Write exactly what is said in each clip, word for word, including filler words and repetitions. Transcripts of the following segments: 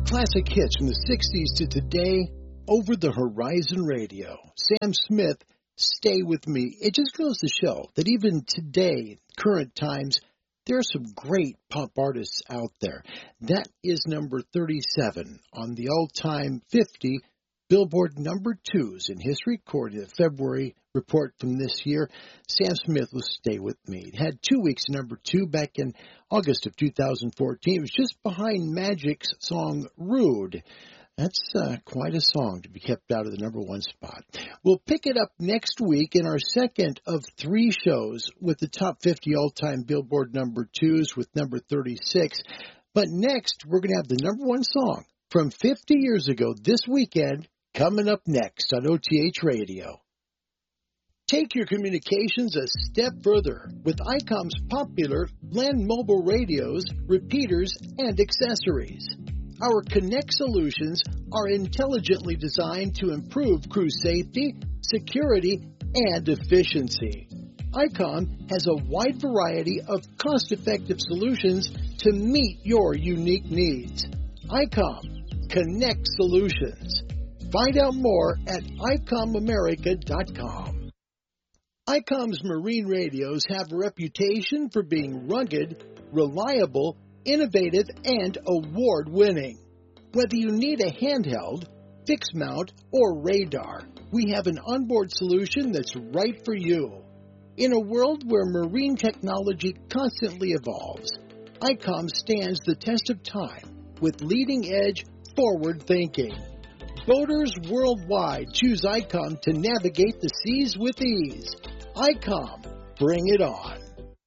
Classic hits from the sixties to today, Over the Horizon Radio. Sam Smith, Stay With Me. It just goes to show that even today, current times, there are some great pop artists out there. That is number thirty-seven on the all-time fifty Billboard number twos in history, according to the February report from this year. Sam Smith will Stay With Me. It had two weeks at number two back in August of two thousand fourteen. It was just behind Magic's song Rude. That's uh, quite a song to be kept out of the number one spot. We'll pick it up next week in our second of three shows with the top fifty all-time Billboard number twos with number thirty-six. But next, we're going to have the number one song from fifty years ago this weekend coming up next on O T H Radio. Take your communications a step further with ICOM's popular land mobile radios, repeaters, and accessories. Our Connect solutions are intelligently designed to improve crew safety, security, and efficiency. ICOM has a wide variety of cost-effective solutions to meet your unique needs. ICOM Connect Solutions. Find out more at I COM America dot com. ICOM's marine radios have a reputation for being rugged, reliable, innovative, and award-winning. Whether you need a handheld, fixed mount, or radar, we have an onboard solution that's right for you. In a world where marine technology constantly evolves, ICOM stands the test of time with leading-edge, forward thinking. Boaters worldwide choose ICOM to navigate the seas with ease. ICOM, bring it on.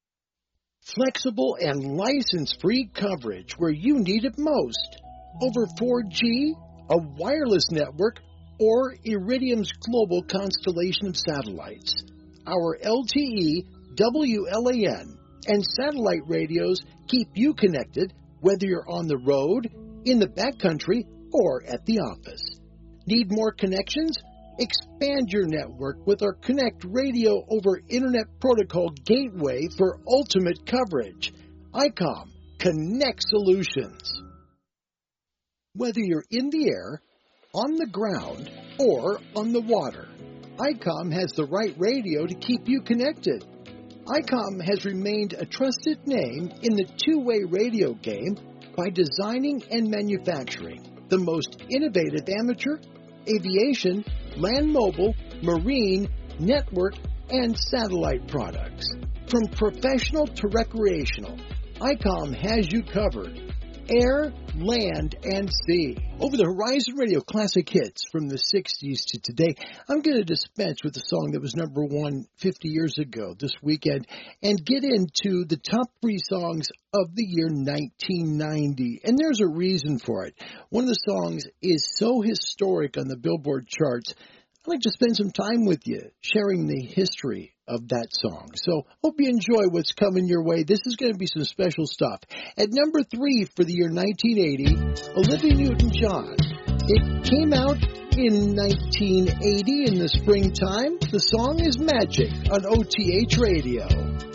Flexible and license-free coverage where you need it most. Over four G, a wireless network, or Iridium's global constellation of satellites. Our L T E, W L A N, and satellite radios keep you connected whether you're on the road, in the backcountry, or at the office. Need more connections? Expand your network with our Connect Radio over Internet Protocol Gateway for ultimate coverage. ICOM Connect Solutions. Whether you're in the air, on the ground, or on the water, ICOM has the right radio to keep you connected. ICOM has remained a trusted name in the two-way radio game by designing and manufacturing the most innovative amateur, aviation, land mobile, marine, network, and satellite products. From professional to recreational, ICOM has you covered. Air, land, and sea. Over the Horizon Radio classic hits from the sixties to today, I'm going to dispense with the song that was number one fifty years ago this weekend and get into the top three songs of the year nineteen ninety. And there's a reason for it. One of the songs is so historic on the Billboard charts, I'd like to spend some time with you sharing the history of that song. So hope you enjoy what's coming your way. This is going to be some special stuff. At number three for the year nineteen eighty, Olivia Newton-John. It came out in nineteen eighty in the springtime. The song is Magic on O T H Radio.